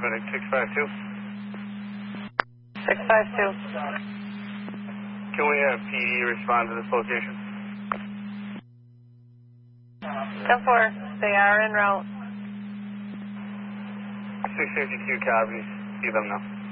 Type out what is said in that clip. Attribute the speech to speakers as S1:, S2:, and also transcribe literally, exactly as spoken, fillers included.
S1: paramedic six five two.
S2: six five two.
S1: Can we have P E respond to this location?
S2: ten four, they are en route.
S1: six fifty-two copies. See them now.